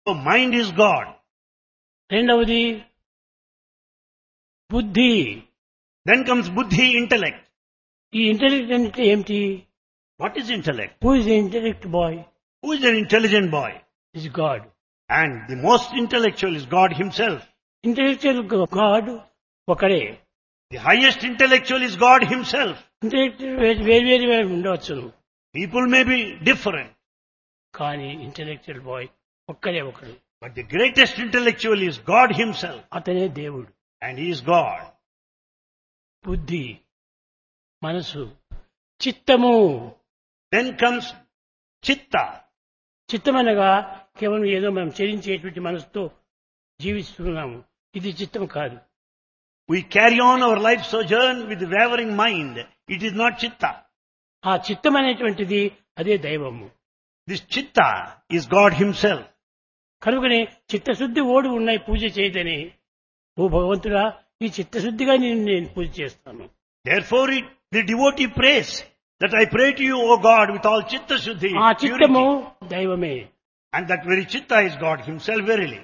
So mind is God. రెండవది బుద్ధి. Then comes buddhi, intellect. ఈ ఇంటెలెక్ట్ అంటే ఏమిటి? What is intellect? Who is the intellect bye? Who is an intelligent boy? Is God. And the most intellectual is God himself. Intellectual God ఒకడే. The highest intellectual is God himself. Intellectual వేరు వేరు ఉండవచ్చును, People may be different, కానీ intellectual bye ఒక్కడే ఒకడు. but the greatest intellectual is God himself. అతనే దేవుడు. And he is God. బుద్ధి, మనసు, చిత్తము. Then comes chitta. చిత్తమనగా కేవలం ఏదో మనం చెరించేటువంటి మనసుతో జీవిస్తున్నాము, ఇది చిత్తం కాదు. We carry on our life sojourn with wavering mind. It is not chitta. ఆ చిత్తం అనేటువంటిది అదే దైవము. This chitta is God himself. కనుకనే చిత్తశుద్ధి ఓడి ఉన్నాయి పూజ చేయదని. ఓ భగవంతుడా, ఈ చిత్తశుద్ధిగా నేను పూజ చేస్తాను. Therefore the devotee prays that I pray to you, O God, with all chitta shuddhi. ఆ చిత్తము Purity. దైవమే. And that very chitta is God himself verily.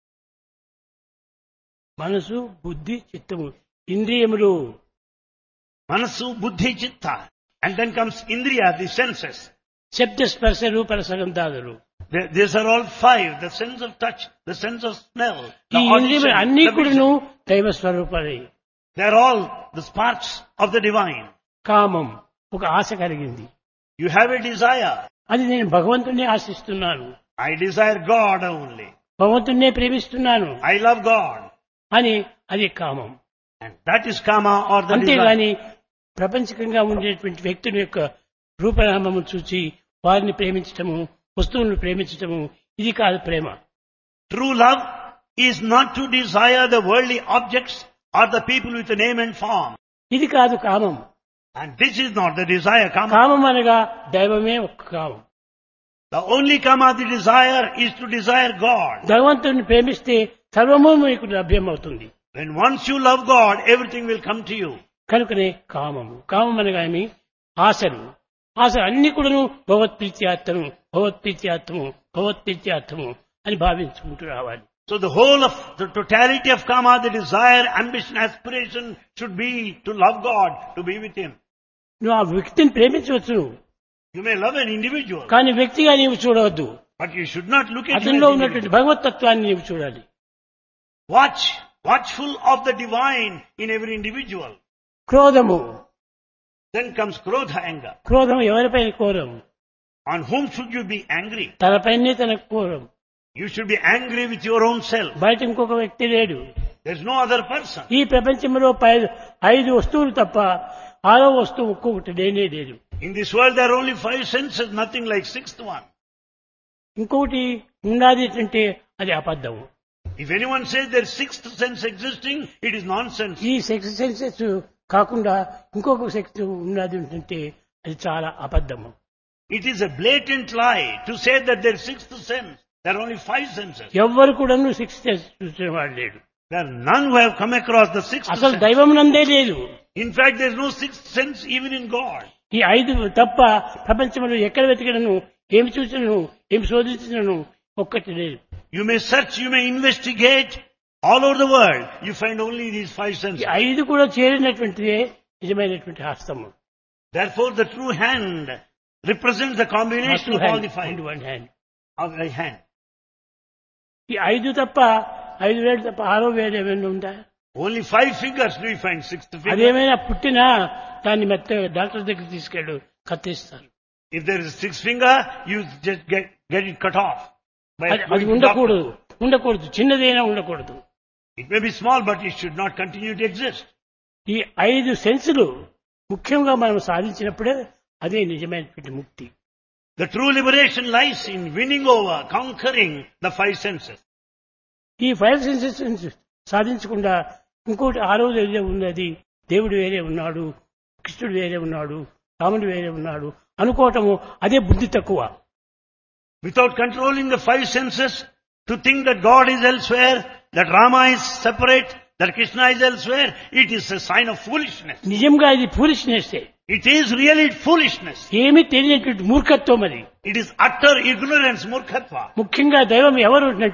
మనసు, బుద్ధి, చిత్తము, ఇంద్రియములు. Manasu, buddhi, chitta. And then comes indriya, the senses. శబ్ద స్పర్శ రూప రసగంధాదులు. These are all five. The sense of touch, the sense of smell, ఈ the ఇంద్రియములు audition, అన్ని the కూడాను vision. దైవ స్వరూపాలే. They are all the sparks of the divine. కామం, ఒక ఆశ కలిగింది. You have a desire. అది నేను భగవంతుణ్ణి ఆశిస్తున్నాను, I desire God only. భగవంతుణ్ణే ప్రేమిస్తున్నాను I love God. అని అది కామం. And that is kama or the desire. అంతేగాని ప్రపంచకంగా ఉండేటువంటి వ్యక్తుల యొక్క రూపనామము చూసి వారిని ప్రేమించటము, వస్తువులను ప్రేమించటము, ఇది కాదు ప్రేమ. True love is not to desire the worldly objects or the people with a name and form. ఇది కాదు కామం. And this is not the desire, kama. కామం అనగా దైవమే ఒక కామం. The only kama, the desire, is to desire God. భగవంతుడిని ప్రేమిస్తే సర్వము మీకు లభ్యమవుతుంది. When once you love God, everything will come to you. కనుకనే కామము. కామం అనగా ఏమి? ఆశలు. ఆశలు అన్ని కూడాను భగవత్ప్రీత్యార్థము, భగవత్ప్రీత్యార్థము, భగవత్ప్రీత్యార్థము అని భావించుకుంటూ రావాలి. So the whole of the totality of kama, the desire, ambition, aspiration should be to love God, to be with Him. నువ్వు ఆ వ్యక్తిని ప్రేమించవచ్చు, You may love an individual, కానీ వ్యక్తిగా నీవు చూడవద్దు. but you should not look at him అతనిలో as ఉన్నటువంటి individual. భగవతత్వాన్ని నీవు చూడాలి. Watchful of the divine in every individual. క్రోధము. Then comes krodha, anger. క్రోధం ఎవరిపైన quorum? On whom should you be angry? తనపైనే తనకు quorum. You should be angry with your own self. బయట ఇంకొక వ్యక్తి లేడు. There is no other person. ఈ ప్రపంచంలో 5 వస్తువులు తప్ప 6వ వస్తువు ఒక్కొక్కటి లేనే లేదు. In this world there are only 5 senses, nothing like 6th one. ఇంకొకటి ఉన్నది అంటే అది అబద్ధము. If anyone says there is 6th sense existing, it is nonsense. ఈ 6 సెన్సెస్ కాకుండా ఇంకొక సెక్స్ ఉన్నది అంటే అది చాలా అబద్ధము. It is a blatant lie to say that there is 6th sense. There are only 5 senses. ఎవ్వరు కూడా 6 సెన్స్ చూసిన వాడు లేడు. There are none who have come across the 6th అసలు sense. దైవం నందే లేదు. In fact, there is no 6th sense even in God. ఈ 5 తప్ప ప్రపంచంలో ఎక్కడ వెతికినను, ఏమి చూసినను, ఏమి శోధించినను ఒక్కటి లేదు. You may search, you may investigate all over the world. You find only these 5 ఈ senses. 5 కూడా చేరినటువంటిదే నిజమైనటువంటి హస్తము. Therefore, the true hand represents the combination of all the 5 one hand. of the hand. ఈ 5 తప్ప 5 వేలు తప్ప 6వ వేలు ఏమైనా ఉందా? Only 5 fingers do you find, 6th finger. అదేమైనా పుట్టినా దాన్ని మెత్తగా డాక్టర్ దగ్గర తీసుకెళ్ళు, కత్తిస్తారు. If there is 6th finger, you just get it cut off. by అది going to ఉండకూడదు, doctor. ఉండకూడదు. చిన్నదైనా ఉండకూడదు. It may be small, but it should not continue to exist. ఈ 5 సెన్సులు ముఖ్యంగా మనం సాధించినప్పుడే అదే నిజమైనటువంటి ముక్తి. The true liberation lies in winning over, conquering the 5 senses. ఈ 5 సెన్సెస్ సాధించకుండా ఇంకోటి 6వది ఏదో ఉన్నది, దేవుడు వేరే ఉన్నాడు, కృష్ణుడు వేరే ఉన్నాడు, రాముడు వేరే ఉన్నాడు అనుకోవటము అదే బుద్ధి తక్కువ. Without controlling the 5 senses, to think that God is elsewhere, that Rama is separate, that Krishna is elsewhere, it is a sign of foolishness. నిజంగా ఇది foolishness. It is really foolishness. ఏమీ తెలియనటువంటి మూర్ఖత్వం అది. It is utter ignorance, murkhatva. ముఖ్యంగా దైవం ఎవరు